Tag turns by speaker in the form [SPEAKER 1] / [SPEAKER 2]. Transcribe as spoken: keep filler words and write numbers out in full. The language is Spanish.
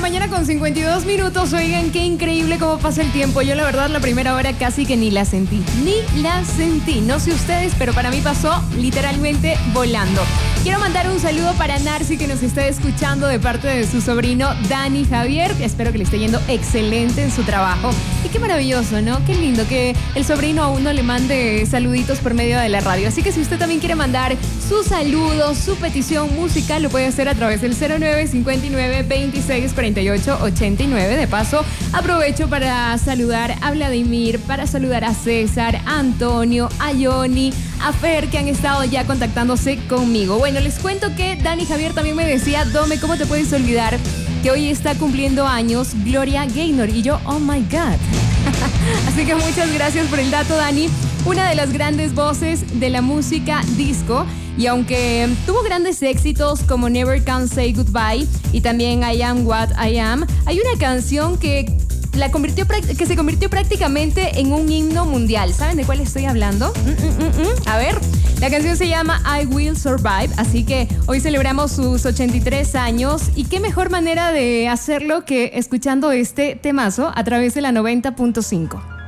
[SPEAKER 1] mañana con cincuenta y dos minutos. Oigan, qué increíble cómo pasa el tiempo. Yo la verdad la primera hora casi que ni la sentí. Ni la sentí. No sé ustedes, pero para mí pasó literalmente volando. Quiero mandar un saludo para Narci, que nos está escuchando de parte de su sobrino Dani Javier. Espero que le esté yendo excelente en su trabajo. Y qué maravilloso, ¿no? Qué lindo que el sobrino a uno le mande saluditos por medio de la radio. Así que si usted también quiere mandar su saludo, su petición musical, lo puede hacer a través del cero nueve cincuenta y nueve veintiséis cuarenta y ocho ochenta y nueve. De paso, aprovecho para saludar a Vladimir, para saludar a César, a Antonio, a Johnny, a Fer, que han estado ya contactándose conmigo. Bueno, les cuento que Dani Javier también me decía: Dome, ¿cómo te puedes olvidar que hoy está cumpliendo años Gloria Gaynor? Y yo, oh my God. Así que muchas gracias por el dato, Dani. Una de las grandes voces de la música disco. Y aunque tuvo grandes éxitos como Never Can Say Goodbye y también I Am What I Am, hay una canción que, la convirtió, que se convirtió prácticamente en un himno mundial. ¿Saben de cuál estoy hablando? Mm, mm, mm, mm. A ver, la canción se llama I Will Survive, así que hoy celebramos sus ochenta y tres años. Y qué mejor manera de hacerlo que escuchando este temazo a través de la noventa punto cinco.